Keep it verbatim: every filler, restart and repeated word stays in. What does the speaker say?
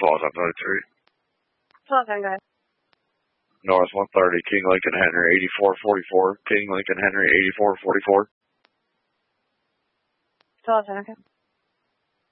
Falls on thirty-three. twelve ten, go ahead. North one thirty, King Lincoln Henry, eighty-four forty-four. King Lincoln Henry, eighty-four forty-four. twelve ten, okay.